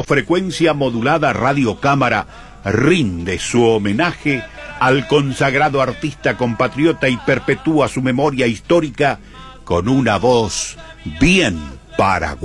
Frecuencia Modulada Radio Cámara rinde su homenaje al consagrado artista compatriota y perpetúa su memoria histórica con una voz bien paraguaya.